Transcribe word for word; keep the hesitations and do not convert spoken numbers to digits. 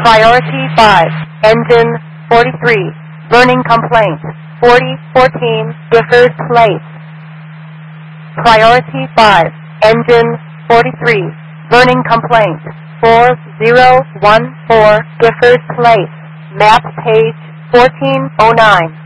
Priority five, engine forty-three, burning complaint, forty fourteen, Gifford Place. Priority five, engine forty-three, burning complaint, four zero one four, Gifford Place, map page fourteen oh nine.